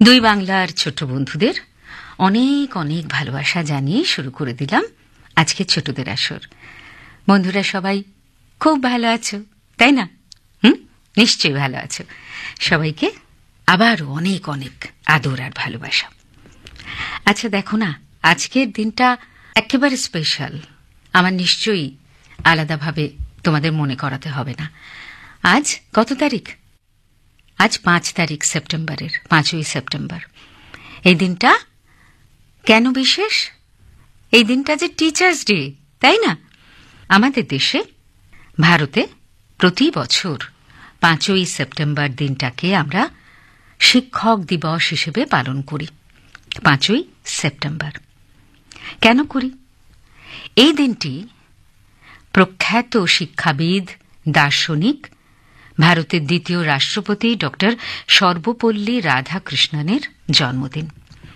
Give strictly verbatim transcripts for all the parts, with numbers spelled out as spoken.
দুই বাংলার ছোট বন্ধুদের অনেক অনেক ভালোবাসা জানিয়ে শুরু করে দিলাম আজকে ছোটদের আসর। বন্ধুরা সবাই খুব ভালো আছো, তাই না? হুম, নিশ্চয়ই ভালো আছো। সবাইকে আবারও অনেক অনেক আদর আর ভালোবাসা। আচ্ছা দেখো না, আজকের দিনটা একেবারে স্পেশাল। আমার নিশ্চয়ই আলাদাভাবে তোমাদের মনে করাতে হবে না। আজ কত তারিখ? আজ পাঁচ তারিখ সেপ্টেম্বরের, পাঁচই সেপ্টেম্বর। এই দিনটা কেন বিশেষ? এই দিনটা যে টিচার্স ডে, তাই না? আমাদের দেশে, ভারতে প্রতি বছর পাঁচই সেপ্টেম্বর দিনটাকে আমরা শিক্ষক দিবস হিসেবে পালন করি। পাঁচই সেপ্টেম্বর কেন করি? এই দিনটি প্রখ্যাত শিক্ষাবিদ, দার্শনিক, ভারতের দ্বিতীয় রাষ্ট্রপতি ডক্টর সর্বপল্লী রাধাকৃষ্ণনের জন্মদিন।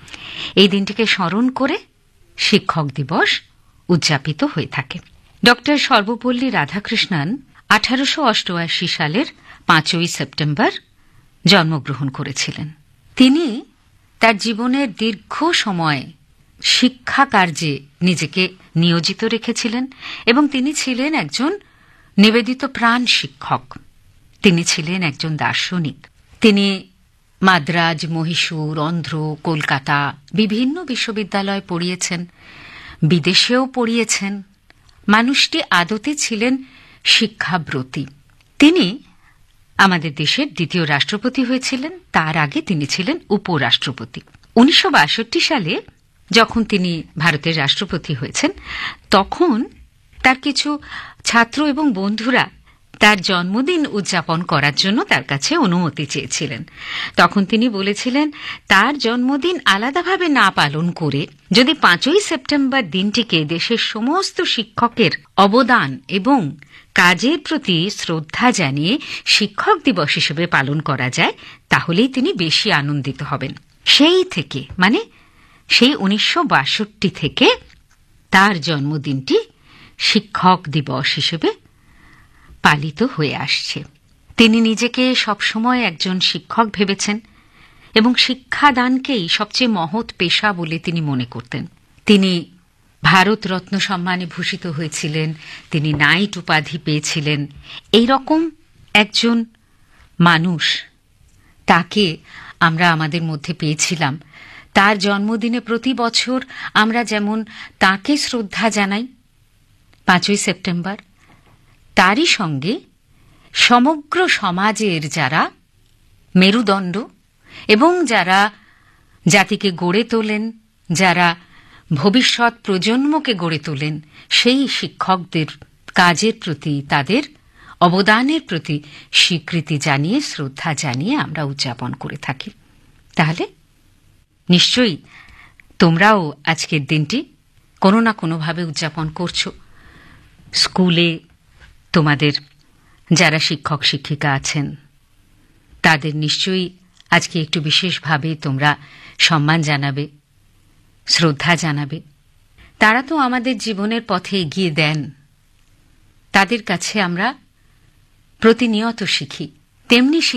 এই দিনটিকে স্মরণ করে শিক্ষক দিবস উদযাপিত হয়ে থাকে। ডক্টর সর্বপল্লী রাধাকৃষ্ণন আঠারোশো অষ্টআশি সালের পাঁচই সেপ্টেম্বর জন্মগ্রহণ করেছিলেন। তিনি তার জীবনের দীর্ঘ সময় শিক্ষা কার্যে নিজেকে নিয়োজিত রেখেছিলেন এবং তিনি ছিলেন একজন নিবেদিত প্রাণ শিক্ষক। তিনি ছিলেন একজন দার্শনিক। তিনি মাদ্রাজ, মহীশূর, অন্ধ্র, কলকাতা বিভিন্ন বিশ্ববিদ্যালয়ে পড়িয়েছেন, বিদেশেও পড়িয়েছেন। মানুষটি আদতে ছিলেন শিক্ষাব্রতী। তিনি আমাদের দেশের দ্বিতীয় রাষ্ট্রপতি হয়েছিলেন। তার আগে তিনি ছিলেন উপরাষ্ট্রপতি। উনিশশো বাষট্টি সালে যখন তিনি ভারতের রাষ্ট্রপতি হয়েছেন, তখন তার কিছু ছাত্র এবং বন্ধুরা তার জন্মদিন উদযাপন করার জন্য তার কাছে অনুমতি চেয়েছিলেন। তখন তিনি বলেছিলেন, তার জন্মদিন আলাদাভাবে না পালন করে যদি পাঁচই সেপ্টেম্বর দিনটিকে দেশের সমস্ত শিক্ষকের অবদান এবং কাজের প্রতি শ্রদ্ধা জানিয়ে শিক্ষক দিবস হিসেবে পালন করা যায়, তাহলেই তিনি বেশি আনন্দিত হবেন। সেই থেকে, মানে সেই উনিশশো বাষট্টি থেকে তার জন্মদিনটি শিক্ষক দিবস হিসেবে পালিত হয়ে আসছে। তিনি নিজেকে সবসময় একজন শিক্ষক ভেবেছেন এবং শিক্ষাদানকেই সবচেয়ে মহৎ পেশা বলে তিনি মনে করতেন। তিনি ভারতরত্ন সম্মানে ভূষিত হয়েছিলেন, তিনি নাইট উপাধি পেয়েছিলেন। এই রকম একজন মানুষ, তাকে আমরা আমাদের মধ্যে পেয়েছিলাম। তার জন্মদিনে প্রতি বছর আমরা যেমন তাকে শ্রদ্ধা জানাই পাঁচই সেপ্টেম্বর, তারই সঙ্গে সমগ্র সমাজের যারা মেরুদণ্ড এবং যারা জাতিকে গড়ে তোলেন, যারা ভবিষ্যৎ প্রজন্মকে গড়ে তোলেন, সেই শিক্ষকদের কাজের প্রতি, তাদের অবদানের প্রতি স্বীকৃতি জানিয়ে, শ্রদ্ধা জানিয়ে আমরা উদযাপন করে থাকি। তাহলে নিশ্চয়ই তোমরাও আজকের দিনটি কোনো না কোনোভাবে উদযাপন করছো। স্কুলে তোমাদের যারা শিক্ষক শিক্ষিকা আছেন, তাদের নিশ্চয়ই আজকে একটু বিশেষভাবে তোমরা সম্মান জানাবে, শ্রদ্ধা জানাবে। তারা তো আমাদের জীবনের পথে এগিয়ে দেন। তাদের কাছে আমরা প্রতিনিয়ত শিখি, তেমনি